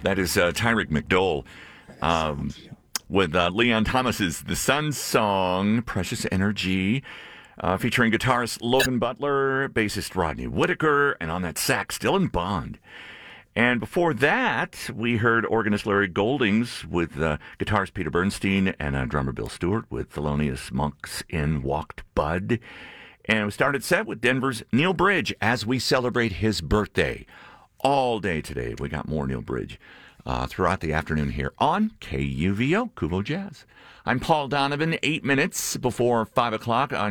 That is Tyrick McDowell with Leon Thomas's The Sun's Song, Precious Energy, featuring guitarist Logan Butler, bassist Rodney Whitaker, and on that sax, Dylan Bond. And before that, we heard organist Larry Goldings with guitarist Peter Bernstein and drummer Bill Stewart with Thelonious Monk's In Walked Bud. And we started set with Denver's Neil Bridge as we celebrate his birthday. All day today, we got more Neil Bridge throughout the afternoon here on KUVO, Kuvo Jazz. I'm Paul Donovan, 8 minutes before 5 o'clock on